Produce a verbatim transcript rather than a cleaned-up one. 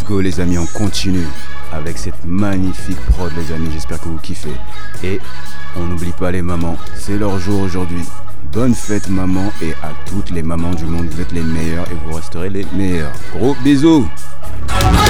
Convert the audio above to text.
go les amis, on continue avec cette magnifique prod les amis, j'espère que vous kiffez. Et on n'oublie pas les mamans, c'est leur jour aujourd'hui. Bonne fête maman, et à toutes les mamans du monde, vous êtes les meilleures et vous resterez les meilleurs. Gros bisous.